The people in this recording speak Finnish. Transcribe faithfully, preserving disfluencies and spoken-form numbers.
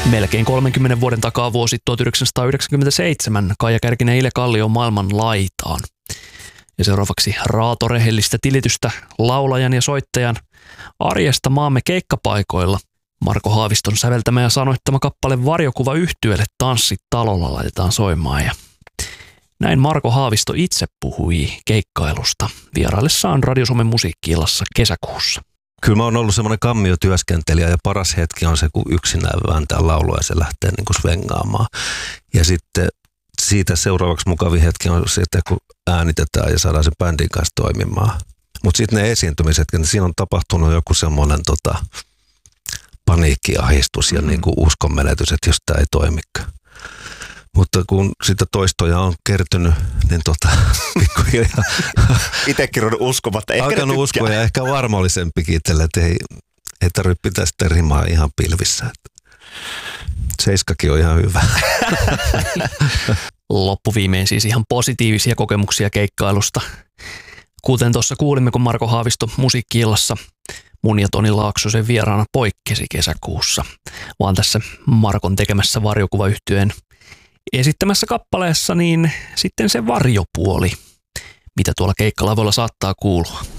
Melkein kolmenkymmenen vuoden takaa vuosi tuhatyhdeksänsataayhdeksänkymmentäseitsemän Kaija Kärkinen ja Ile Kallio maailman laitaan. Ja seuraavaksi raatorehellistä tilitystä laulajan ja soittajan arjesta maamme keikkapaikoilla. Marko Haaviston säveltämä ja sanoittama kappale Varjokuva yhtyeelle Tanssit talolla laitetaan soimaan. Ja näin Marko Haavisto itse puhui keikkailusta vieraillessaan Radio Suomen musiikki-illassa kesäkuussa. Kyllä mä oon ollut semmoinen kammiotyöskentelijä ja paras hetki on se, kun yksinään vääntää laulua ja se lähtee niin kuin svengaamaan. Ja sitten siitä seuraavaksi mukavin hetki on se, että kun äänitetään ja saadaan sen bändin kanssa toimimaan. Mutta sitten ne esiintymiset, niin siinä on tapahtunut joku semmoinen tota, paniikkiahistus ja mm. niin kuin uskonmenetys, että jos tämä ei toimikaan. Mutta kun sitä toistoja on kertynyt, niin tota, pikkuhiljaa itsekin on uskomatta. Ehkä alkanut uskoa ja ehkä varmallisempikin itselle, että ei, ei tarvitse pitää sitä rimaa ihan pilvissä. Seiskakin on ihan hyvä. Loppuviimein siis ihan positiivisia kokemuksia keikkailusta. Kuten tuossa kuulimme, kun Marko Haavisto musiikki-illassa mun ja Toni Laaksosen vieraana poikkesi kesäkuussa, vaan tässä Markon tekemässä Varjokuva-yhtyeen esittämässä kappaleessa, niin sitten se varjopuoli, mitä tuolla keikkalavoilla saattaa kuulua.